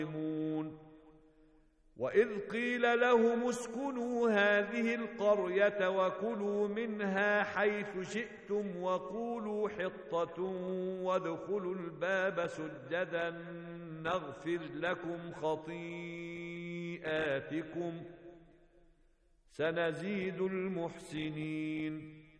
وإذ قيل لهم اسكنوا هذه القرية وكلوا منها حيث شئتم وقولوا حطة وادخلوا الباب سجدا نغفر لكم خطيئاتكم سنزيد المحسنين